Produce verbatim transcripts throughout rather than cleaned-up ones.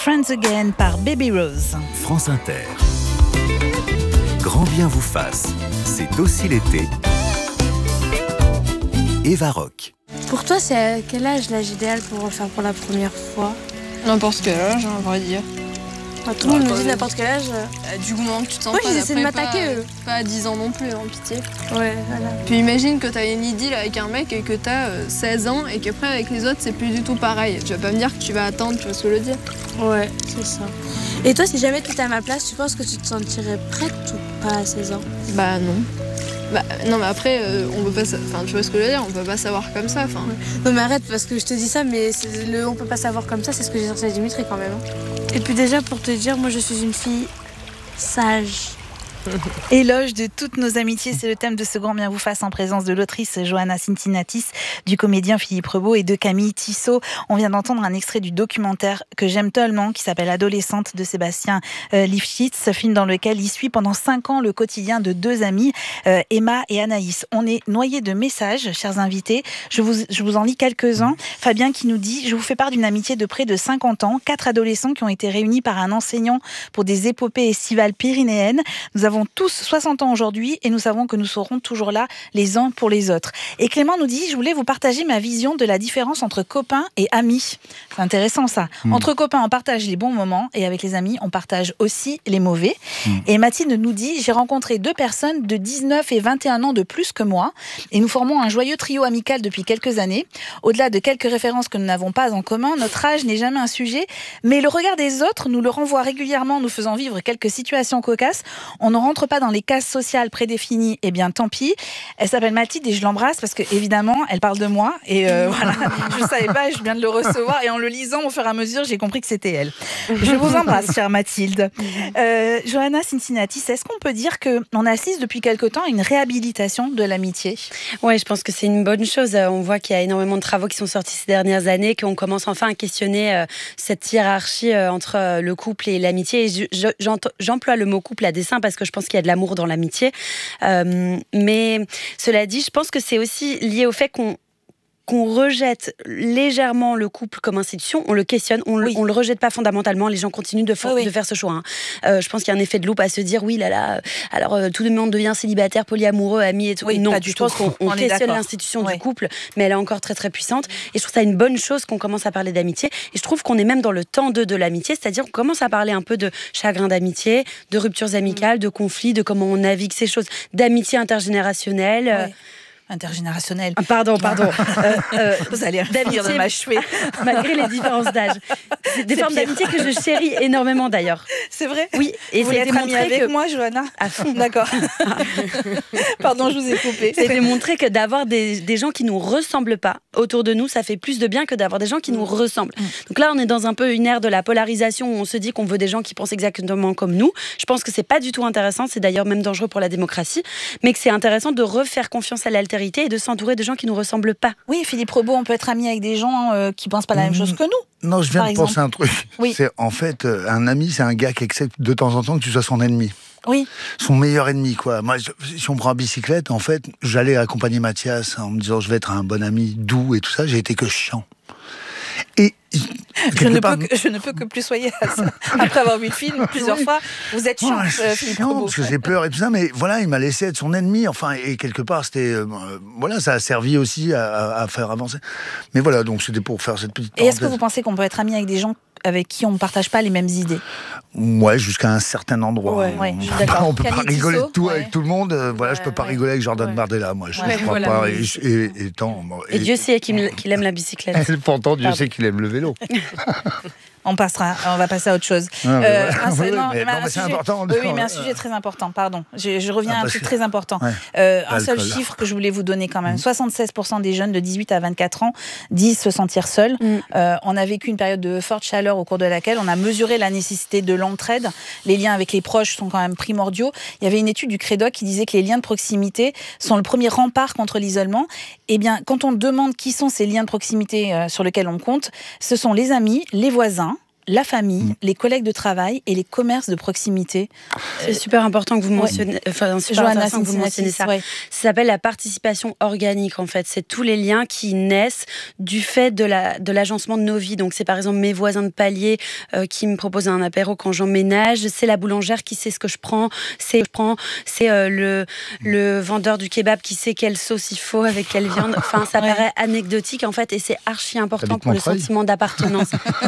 Friends Again par Baby Rose. France Inter. Grand bien vous fasse, c'est aussi l'été. Eva Rock. Pour toi, c'est à quel âge l'âge idéal pour refaire pour la première fois? N'importe quel âge, hein, à vrai dire. Enfin, tout le monde nous dit n'importe quel âge. Euh, du moment que tu t'en Moi, pas ils essaient de d'après, m'attaquer, pas, eux. Pas à dix ans non plus, en pitié. Ouais, voilà. Puis imagine que t'as une idylle avec un mec et que t'as euh, seize ans et qu'après avec les autres c'est plus du tout pareil. Tu vas pas me dire que tu vas attendre, tu vois ce que je veux dire? Ouais, c'est ça. Et toi, si jamais tu étais à ma place, tu penses que tu te sentirais prête ou pas à seize ans? Bah non. Bah non mais après euh, on peut pas, enfin tu vois ce que je veux dire, on peut pas savoir comme ça. Enfin. Non mais arrête parce que je te dis ça, mais c'est le on peut pas savoir comme ça, c'est ce que j'ai sorti à Dimitri quand même. Et puis déjà pour te dire, moi je suis une fille sage. Éloge de toutes nos amitiés, c'est le thème de ce Grand bien vous fasse en présence de l'autrice Johanna Cincinnatis, du comédien Philippe Rebaud et de Camille Tissot. On vient d'entendre un extrait du documentaire que j'aime tellement, qui s'appelle Adolescente de Sébastien euh, Lifshitz, film dans lequel il suit pendant cinq ans le quotidien de deux amies, euh, Emma et Anaïs. On est noyé de messages, chers invités. Je vous, je vous en lis quelques-uns. Fabien qui nous dit « Je vous fais part d'une amitié de près de cinquante ans, quatre adolescents qui ont été réunis par un enseignant pour des épopées estivales pyrénéennes. Nous avons tous soixante ans aujourd'hui et nous savons que nous serons toujours là les uns pour les autres. » Et Clément nous dit « Je voulais vous partager ma vision de la différence entre copains et amis. » C'est intéressant ça. Mmh. Entre copains, on partage les bons moments et avec les amis, on partage aussi les mauvais. Mmh. Et Mathilde nous dit « J'ai rencontré deux personnes de dix-neuf et vingt et un ans de plus que moi et nous formons un joyeux trio amical depuis quelques années. Au-delà de quelques références que nous n'avons pas en commun, notre âge n'est jamais un sujet, mais le regard des autres nous le renvoie régulièrement, nous faisant vivre quelques situations cocasses. On ne rentre pas dans les cases sociales prédéfinies, eh bien tant pis. » Elle s'appelle Mathilde et je l'embrasse parce que évidemment elle parle de moi et euh, voilà, je ne savais pas, je viens de le recevoir et en le lisant au fur et à mesure j'ai compris que c'était elle. Je vous embrasse, chère Mathilde. Euh, Johanna Cincinnatis, est-ce qu'on peut dire qu'on assiste depuis quelque temps à une réhabilitation de l'amitié? Oui, je pense que c'est une bonne chose. On voit qu'il y a énormément de travaux qui sont sortis ces dernières années, qu'on commence enfin à questionner euh, cette hiérarchie euh, entre euh, le couple et l'amitié. Et je, je, j'emploie le mot couple à dessein parce que je pense qu'il y a de l'amour dans l'amitié. Euh, mais cela dit, je pense que c'est aussi lié au fait qu'on qu'on rejette légèrement le couple comme institution, on le questionne, on, oui. le, on le rejette pas fondamentalement, les gens continuent de, for- oui, oui. de faire ce choix. Hein. Euh, je pense qu'il y a un effet de loupe à se dire, oui là là, alors euh, tout le monde devient célibataire, polyamoureux, ami et tout. Oui, non, pas du je tout. pense qu'on on on questionne l'institution oui. du couple, mais elle est encore très très puissante. Et je trouve ça une bonne chose qu'on commence à parler d'amitié. Et je trouve qu'on est même dans le temps de, de l'amitié, c'est-à-dire qu'on commence à parler un peu de chagrin d'amitié, de ruptures amicales, de conflits, de comment on navigue ces choses, d'amitié intergénérationnelle. Oui. Intergénérationnel. Ah, pardon, pardon. euh, euh, Vous allez finir de m'achever. Malgré les différences d'âge. C'est des c'est formes pire. D'amitié que je chéris énormément d'ailleurs. C'est vrai? Oui. Et vous voulez être amie avec que... moi, Johanna? À fond. D'accord. Pardon, je vous ai coupé. C'est démontré que d'avoir des, des gens qui nous ressemblent pas autour de nous, ça fait plus de bien que d'avoir des gens qui mmh. nous ressemblent. Mmh. Donc là, on est dans un peu une ère de la polarisation où on se dit qu'on veut des gens qui pensent exactement comme nous. Je pense que c'est pas du tout intéressant. C'est d'ailleurs même dangereux pour la démocratie. Mais que c'est intéressant de refaire confiance à l'altérité et de s'entourer de gens qui ne nous ressemblent pas. Oui, Philippe Rebaud, on peut être ami avec des gens euh, qui ne pensent pas la même chose que nous. Non, je viens de penser un truc. Oui. C'est en fait, euh, un ami, c'est un gars qui accepte de temps en temps que tu sois son ennemi. Oui. Son meilleur ennemi, quoi. Moi, si on prend en bicyclette, en fait, j'allais accompagner Mathias en me disant je vais être un bon ami doux et tout ça. J'ai été que chiant. Et je ne, part... que, je ne peux que plus soyer à ça. Après avoir vu le film plusieurs fois, vous êtes chiant, ouais, euh, Philippe chiant Rebaud. Parce que j'ai peur et tout ça, mais voilà, il m'a laissé être son ennemi. Enfin, et quelque part, c'était, euh, voilà, ça a servi aussi à, à faire avancer. Mais voilà, donc c'était pour faire cette petite. Et est-ce que vous pensez qu'on peut être ami avec des gens avec qui on ne partage pas les mêmes idées? Ouais, jusqu'à un certain endroit. Ouais, ouais, on je suis peut d'accord. pas, on peut Camille pas rigoler de Tissot, tout ouais. avec tout le monde. Euh, voilà, ouais, je peux pas ouais. rigoler avec Jordan ouais. Bardella, moi. Je, Ouais, je crois voilà. pas. Et, et, et, tant, et, et Dieu sait qu'il, qu'il aime la bicyclette. Et pourtant, Dieu Pardon. sait qu'il aime le vélo. On passera, on va passer à autre chose. Ah, euh, voilà. un, oui, non, mais, mais non, un mais c'est sujet, important. Oui, oui, mais un sujet très important, pardon. Je, je reviens ah, à un truc très important. Ouais, euh, un seul chiffre que je voulais vous donner quand même. Mmh. soixante-seize pour cent des jeunes de dix-huit à vingt-quatre ans disent se sentir seuls. Mmh. Euh, on a vécu une période de forte chaleur au cours de laquelle on a mesuré la nécessité de l'entraide. Les liens avec les proches sont quand même primordiaux. Il y avait une étude du Crédoc qui disait que les liens de proximité sont le premier rempart contre l'isolement. Eh bien, quand on demande qui sont ces liens de proximité euh, sur lesquels on compte, ce sont les amis, les voisins, la famille, mmh. les collègues de travail et les commerces de proximité. C'est super important que vous mentionnez, ouais. enfin, super Johanna intéressant que vous mentionnez ça. Ouais. Ça s'appelle la participation organique, en fait. C'est tous les liens qui naissent du fait de, la, de l'agencement de nos vies. Donc, c'est par exemple mes voisins de palier euh, qui me proposent un apéro quand j'emménage. C'est la boulangère qui sait ce que je prends. C'est, je prends, c'est euh, le, le vendeur du kebab qui sait quelle sauce il faut, avec quelle viande. Enfin, ça ouais. paraît anecdotique, en fait, et c'est archi important pour le sentiment d'appartenance.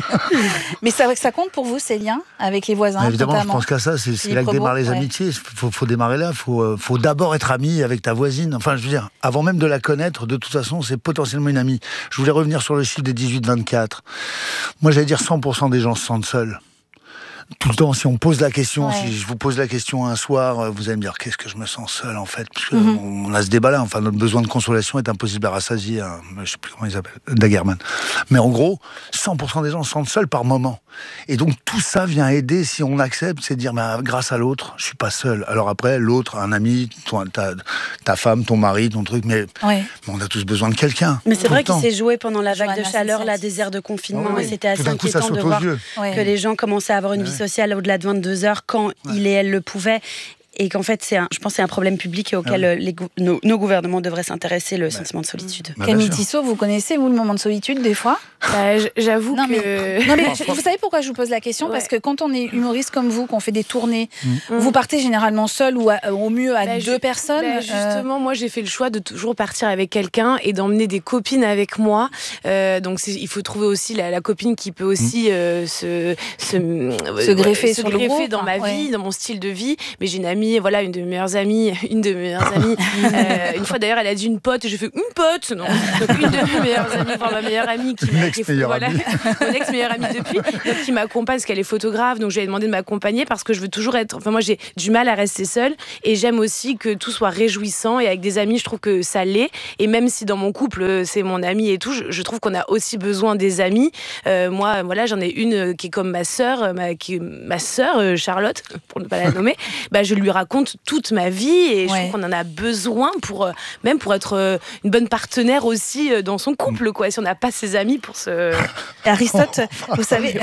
Mais c'est vrai que ça compte pour vous, ces liens avec les voisins. Mais évidemment, notamment. Je pense qu'à ça, c'est, c'est là que démarrent les ouais. amitiés. Il faut, faut démarrer là. Il faut, faut d'abord être ami avec ta voisine. Enfin, je veux dire, avant même de la connaître, de toute façon, c'est potentiellement une amie. Je voulais revenir sur le chiffre des dix-huit vingt-quatre. Moi, j'allais dire cent pour cent des gens se sentent seuls. Tout le temps, si on pose la question, ouais. si je vous pose la question un soir, vous allez me dire qu'est-ce que je me sens seul en fait, parce que mm-hmm. on a ce débat-là. Enfin, notre besoin de consolation est impossible à rassasier. Hein, je sais plus comment ils s'appellent, Dagerman. Mais en gros, cent pour cent des gens se sentent seuls par moment. Et donc tout ça vient aider si on accepte, c'est de dire, bah, grâce à l'autre, je suis pas seul. Alors après, l'autre, un ami, toi, ta, ta femme, ton mari, ton truc, mais ouais. on a tous besoin de quelqu'un. Mais c'est vrai qu'il s'est joué pendant la vague de chaleur, la désert de confinement, oh, oui. et c'était assez coup, inquiétant de voir ouais. que les gens commençaient à avoir une ouais. vie sociale au-delà de vingt-deux heures quand ouais. il et elle le pouvaient. Et qu'en fait, c'est un, je pense que c'est un problème public auquel ah oui. les, nos, nos gouvernements devraient s'intéresser, le bah. sentiment de solitude. Bah, Camille Tissot, vous connaissez, vous, le moment de solitude, des fois ? bah, J'avoue non, que... Mais, non, mais vous savez pourquoi je vous pose la question ? ouais. Parce que quand on est humoriste comme vous, qu'on fait des tournées, mmh. vous partez généralement seul ou à, au mieux à bah, deux je, personnes. Bah, justement, euh... moi, j'ai fait le choix de toujours partir avec quelqu'un et d'emmener des copines avec moi. Euh, donc, c'est, il faut trouver aussi la, la copine qui peut aussi mmh. euh, se, se, se greffer, ouais, sur se le greffer groupe, dans ma ouais. vie, dans mon style de vie. Mais j'ai une amie, voilà, une de mes meilleures amies, une de mes meilleures amies. euh, une fois d'ailleurs, elle a dit une pote et je fais une pote. Non, donc une de mes meilleures amies, enfin ma meilleure amie qui m'a ex meilleure voilà, amie. mon ex meilleure amie depuis, donc qui m'accompagne parce qu'elle est photographe. Donc je lui ai demandé de m'accompagner parce que je veux toujours être. Enfin moi j'ai du mal à rester seule et j'aime aussi que tout soit réjouissant et avec des amis je trouve que ça l'est. Et même si dans mon couple c'est mon amie et tout, je, je trouve qu'on a aussi besoin des amis. Euh, moi voilà j'en ai une qui est comme ma sœur, ma qui ma sœur Charlotte pour ne pas la nommer. Bah je lui raconte toute ma vie et je ouais. trouve qu'on en a besoin pour même pour être une bonne partenaire aussi dans son couple quoi. Si on n'a pas ses amis pour se Aristote, oh, vous savez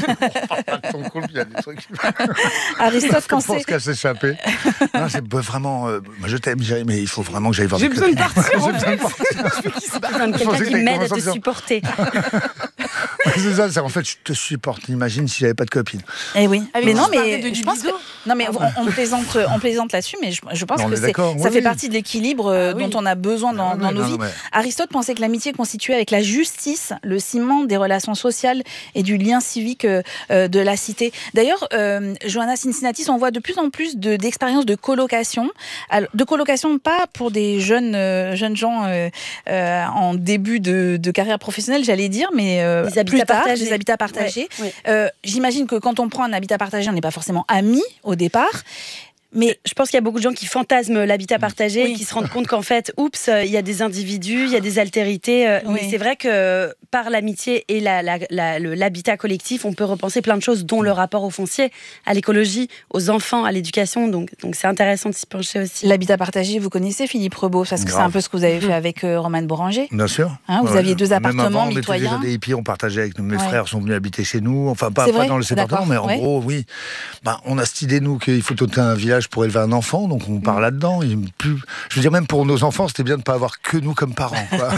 ton couple, il y a des trucs. Aristote quand je pense c'est qu'elle s'échappait. Non, c'est vraiment euh, je t'aime Jérémy, mais il faut vraiment que j'aille voir. J'ai besoin de partir. J'ai besoin de partir. Quelqu'un qui m'aide à te supporter. C'est ça, c'est en fait je te supporte. Imagine si j'avais pas de copine. Eh oui. Avec mais non mais je pense que non mais ah on, on plaisante on plaisante là-dessus mais je, je pense non, que c'est, ça oui, fait oui. partie de l'équilibre ah, dont oui. on a besoin dans, ah, dans oui, nos non, vies. Non, mais... Aristote pensait que l'amitié constituait avec la justice le ciment des relations sociales et du lien civique euh, de la cité. D'ailleurs, euh, Johanna Cincinnatis, on voit de plus en plus de, d'expériences de colocation. Alors, de colocation, pas pour des jeunes, euh, jeunes gens euh, euh, en début de, de carrière professionnelle, j'allais dire, mais euh, des plus tard, partagés. des habitats partagés. Ouais, ouais. Euh, j'imagine que quand on prend un habitat partagé, on n'est pas forcément amis au départ. Mais je pense qu'il y a beaucoup de gens qui fantasment l'habitat partagé oui. et qui se rendent compte qu'en fait, oups, il y a des individus, il y a des altérités. Oui. Mais c'est vrai que par l'amitié et la, la, la, le, l'habitat collectif, on peut repenser plein de choses, dont le rapport au foncier, à l'écologie, aux enfants, à l'éducation. Donc, donc c'est intéressant de s'y pencher aussi. L'habitat partagé, vous connaissez Philippe Rebaud, parce que Grave. c'est un peu ce que vous avez fait avec euh, Romane Bouranger. Bien sûr. Hein, vous ouais, aviez deux appartements même avant, mitoyens. On était déjà des hippies, on partageait avec nous. Mes ouais. frères sont venus habiter chez nous. Enfin, pas, pas dans le sépartement, mais en ouais. gros, oui. Ben, on a cette idée, nous, qu'il faut doter un village pour élever un enfant. Donc on part mmh. là-dedans. Et plus... Je veux dire, même pour nos enfants, c'était bien de ne pas avoir que nous comme parents. Quoi.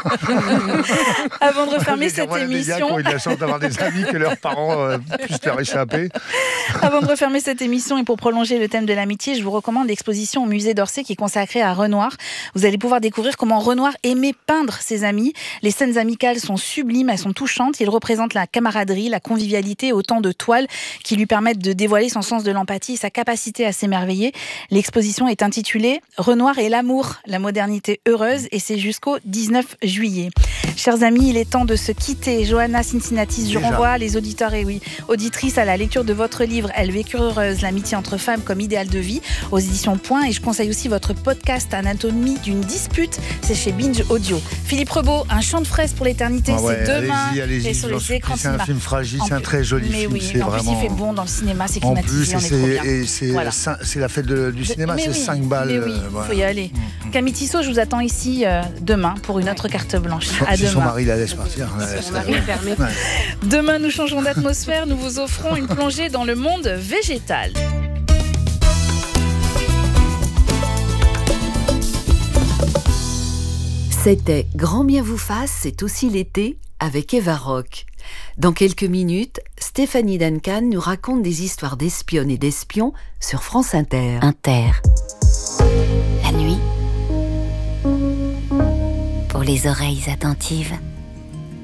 Avant de refermer cette dire, émission... Les gars qui ont eu la chance d'avoir des amis que leurs parents euh, puissent leur échapper. Avant de refermer cette émission et pour prolonger le thème de l'amitié, je vous recommande l'exposition au musée d'Orsay qui est consacrée à Renoir. Vous allez pouvoir découvrir comment Renoir aimait peindre ses amis. Les scènes amicales sont sublimes, elles sont touchantes. Il représente la camaraderie, la convivialité, autant de toiles qui lui permettent de dévoiler son sens de l'empathie et sa capacité à s'émerveiller. L'exposition est intitulée « Renoir et l'amour, la modernité heureuse » et c'est jusqu'au dix-neuf juillet. Chers amis, il est temps de se quitter. Johanna Cincinnatis, je renvoie les auditeurs et oui, auditrices à la lecture de votre livre « Elles vécurent heureuses, l'amitié entre femmes comme idéal de vie » aux éditions Point. Et je conseille aussi votre podcast « Anatomie d'une dispute », c'est chez Binge Audio. Philippe Rebaud, Un chant de fraises pour l'éternité, ah ouais, c'est demain. Allez-y, allez-y, et sur les écrans de c'est cinéma. un film fragile, en c'est un très joli mais film. Oui, c'est en vraiment... plus, il fait bon dans le cinéma, c'est en climatisé, plus, on est c'est, trop bien. Et c'est voilà. c'est la fête de, du cinéma, mais c'est oui, cinq balles. Mais oui, il euh, voilà. faut y aller. Mmh. Camille Tissot, je vous attends ici euh, demain pour une autre carte blanche. À si demain. son mari la laisse partir. La laisse Son mari est fermé. Ouais. Demain, nous changeons d'atmosphère. Nous vous offrons une plongée dans le monde végétal. C'était Grand bien vous fasse, c'est aussi l'été avec Eva Rock. Dans quelques minutes, Stéphanie Duncan nous raconte des histoires d'espionnes et d'espions sur France Inter. Inter. La nuit, pour les oreilles attentives.